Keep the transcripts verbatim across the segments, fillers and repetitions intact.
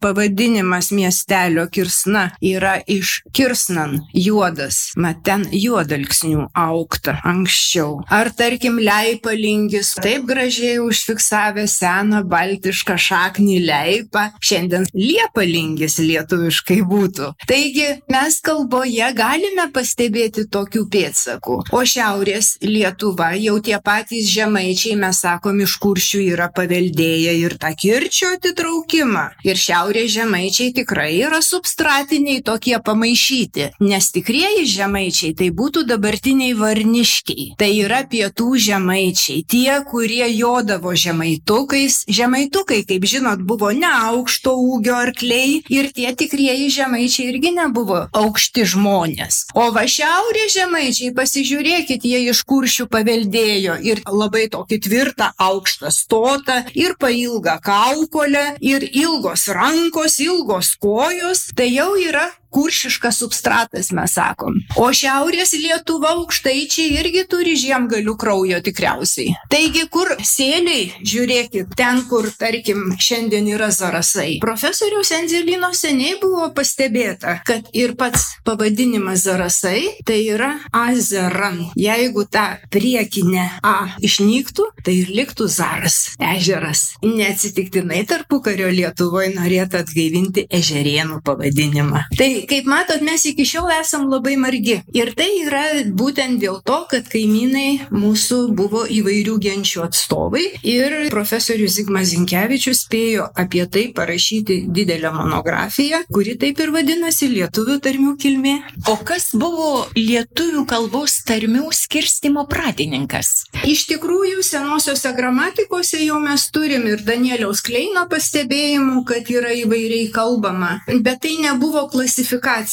pavadinimas miestelio Kirsna yra iš Kirsnan, juodas, mat ten juodalksnių augta anksčiau. Ar tarkim Leipalingis, taip gražiai užfiksavę seną baltišką šaknį Leipa, šiandien Liepalingis lietuviškai būtų. Taigi mes kalboje galime pastebėti tokių pėdsakų. O šiaurės Lietuva, jau tie patys žemaičiai, mes sakom, iš Kuršių yra paveldėję ir tą kirčio atitraukimą. Ir šiaurės žemaičiai tikrai yra substratiniai tokie pamaišyti, nes tikrieji žemaičiai tai būtų dabartiniai varniškiai. Tai yra pietų žemaičiai, tie, kurie jodavo žemaitukais. Žemaitukai, kaip žinot, buvo neaukšto ūgio arkliai ir tie tikrieji žemaičiai irgi nebuvo aukšti žmonės. O va šiaurės žemaičiai, pasižiūrėkit, jie iš Kuršių paveldėjo ir labai tokį tvirtą aukštą stotą ir pailgą kaukolę ir ilgos rankos, ilgos kojos, tai jau yra kuršiškas substratas, mes sakom. O šiaurės Lietuva aukštaičiai irgi turi žiemgalių kraujo tikriausiai. Taigi, kur sėliai, žiūrėkit, ten, kur, tarkim, šiandien yra Zarasai. Profesoriaus Enzelino seniai buvo pastebėta, kad ir pats pavadinimas Zarasai tai yra Azeran. Jeigu ta priekinė A išnyktų, tai ir liktų Zaras, ežeras. Neatsitiktinai tarpukario Lietuvoje norėtų atgaivinti ežerėnų pavadinimą. Tai kaip matot, mes iki šiol esam labai margi. Ir tai yra būtent dėl to, kad kaimynai mūsų buvo įvairių genčių atstovai ir profesorius Zigmas Zinkevičius spėjo apie tai parašyti didelę monografiją, kuri taip ir vadinasi Lietuvių tarmių kilmė. O kas buvo lietuvių kalbos tarmių skirstymo pradininkas? Iš tikrųjų, senosiose gramatikose jau mes turim ir Danieliaus Kleino pastebėjimų, kad yra įvairiai kalbama, bet tai nebuvo klasifikacija.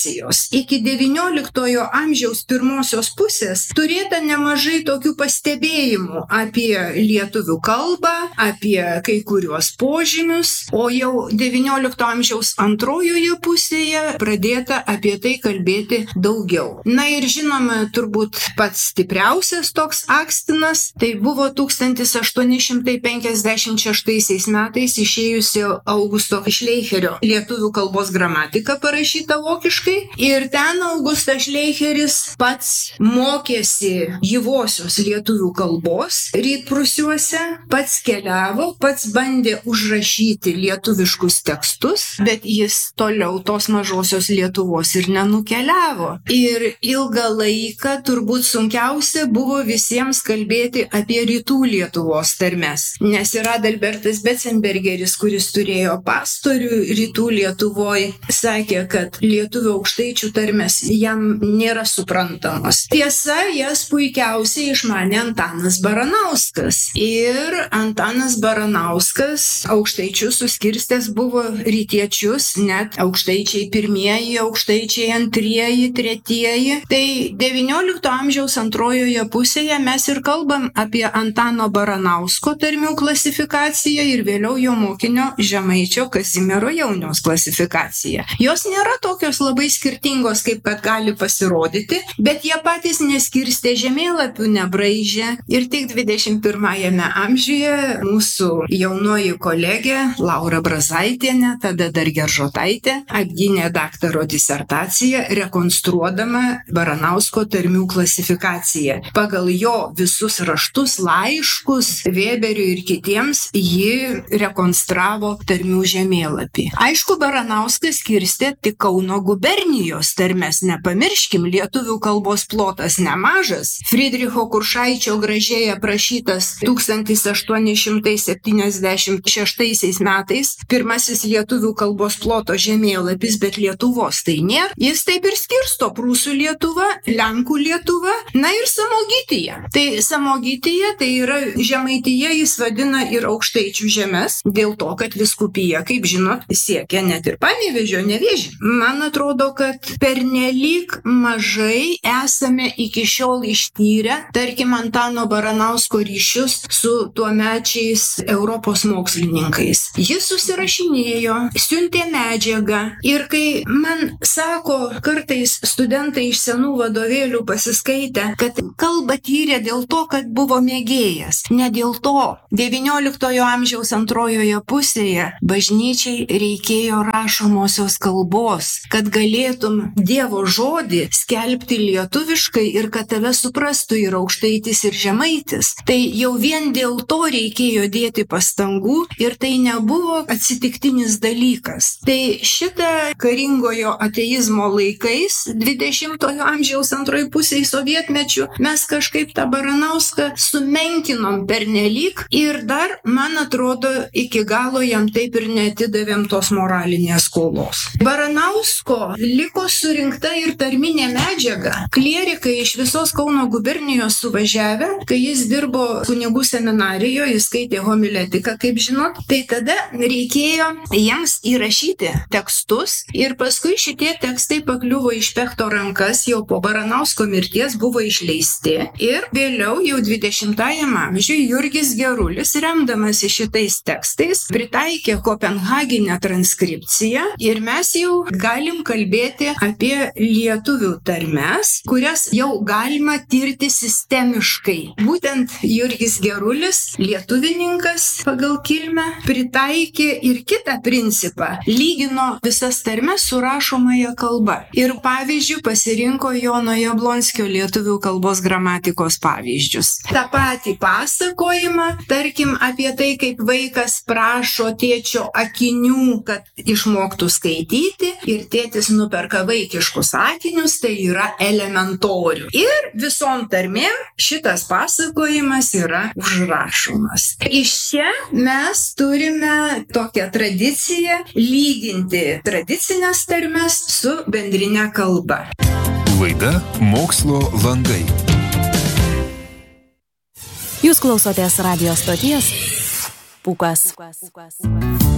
Iki devynioliktojo amžiaus pirmosios pusės turėta nemažai tokių pastebėjimų apie lietuvių kalbą, apie kai kuriuos požymius, o jau devyniolikto amžiaus antrojoje pusėje pradėta apie tai kalbėti daugiau. Na ir žinoma, turbūt pats stipriausias toks akstinas, tai buvo tūkstantis aštuoni šimtai penkiasdešimt šeštaisiais metais išėjusio Augusto Šleicherio lietuvių kalbos gramatika parašyta vokiškai ir ten Augustas Šleicheris pats mokėsi gyvosios lietuvių kalbos rytprūsiuose, pats keliavo, pats bandė užrašyti lietuviškus tekstus, bet jis toliau tos mažosios Lietuvos ir nenukeliavo. Ir ilgą laiką turbūt sunkiausia buvo visiems kalbėti apie rytų Lietuvos tarmes, nes yra Adalbertas Betzenbergeris, kuris turėjo pastorių rytų Lietuvoje, sakė, kad lietuvių aukštaičių tarmes jam nėra suprantamos. Tiesa, jas puikiausiai išmanė Antanas Baranauskas. Ir Antanas Baranauskas aukštaičius suskirstęs buvo rytiečius, net aukštaičiai pirmieji, aukštaičiai antrieji, tretieji. Tai devyniolikto amžiaus antrojoje pusėje mes ir kalbam apie Antano Baranausko tarmių klasifikaciją ir vėliau jo mokinio žemaičio Kazimiero Jauniaus klasifikaciją. Jos nėra tokios labai skirtingos, kaip kad gali pasirodyti, bet jie patys neskirstė žemėlapių, nebraižė. Ir tik dvidešimt pirmajame amžiuje mūsų jaunoji kolegė Laura Brazaitienė, tada dar Geržotaitė, apgynė daktaro disertaciją, rekonstruodama Baranausko tarmių klasifikaciją. Pagal jo visus raštus, laiškus Vėberiui ir kitiems ji rekonstravo tarmių žemėlapį. Aišku, Baranauskas skirstė tik Kauno gubernijos tarmes, nepamirškim, lietuvių kalbos plotas nemažas. Friedricho Kuršaičio gražiai aprašytas tūkstantis aštuoni šimtai septyniasdešimt šeštaisiais metais pirmasis lietuvių kalbos ploto žemėlapis, bet Lietuvos tai nėra. Jis taip ir skirsto Prūsų Lietuva, Lenkų Lietuva, na ir Samogytija. Tai Samogytija tai yra Žemaitija, jis vadina ir aukštaičių žemes, dėl to, kad vyskupija, kaip žinot, siekia net ir Panevėžio, Nevėžį. Mano man atrodo, kad pernelyg mažai esame iki šiol ištyrę, tarkim, Antano Baranausko ryšius su tuomečiais Europos mokslininkais. Jis susirašinėjo, siuntė medžiagą ir kai man sako kartais studentai iš senų vadovėlių pasiskaitę, kad kalbą tyrė dėl to, kad buvo mėgėjas. Ne dėl to. devynioliktojo amžiaus antrojoje pusėje bažnyčiai reikėjo rašomosios kalbos, kad galėtum Dievo žodį skelbti lietuviškai ir kad tave suprastų ir aukštaitis, ir žemaitis. Tai jau vien dėl to reikėjo dėti pastangų ir tai nebuvo atsitiktinis dalykas. Tai šitą karingojo ateizmo laikais, dvidešimtojo amžiaus antroji pusėje sovietmečių, mes kažkaip tą Baranauską sumenkinom pernelyg ir dar, man atrodo, iki galo jam taip ir neatidavėm tos moralinės skolos. Baranausko liko surinkta ir tarminė medžiaga. Klierikai iš visos Kauno gubernijos suvažiavę, kai jis dirbo kunigų seminarijoje, jis skaitė homiletiką, kaip žinot, tai tada reikėjo jiems įrašyti tekstus ir paskui šitie tekstai pakliuvo į Špechto rankas, jau po Baranausko mirties buvo išleisti ir vėliau jau dvidešimtajam amžiui Jurgis Gerulis, remdamasi šitais tekstais, pritaikė Kopenhaginę transkripciją ir mes jau galim kalbėti apie lietuvių tarmes, kurias jau galima tirti sistemiškai. Būtent Jurgis Gerulis, lietuvininkas pagal kilmę, pritaikė ir kitą principą, lygino visas tarmes su rašomąja kalba. Ir pavyzdžių pasirinko Jono Jablonskio lietuvių kalbos gramatikos pavyzdžius. Ta patį pasakojimą, tarkim, apie tai, kaip vaikas prašo tėčio akinių, kad išmoktų skaityti, ir tėtis nuperka vaikiškus akinius, tai yra elementorių. Ir visom tarmėm šitas pasakojimas yra užrašomas. Iš čia mes turime tokią tradiciją lyginti tradicinės tarmes su bendrinė kalba. Laida Mokslo langai. Jūs klausotės radijo stoties Pūkas.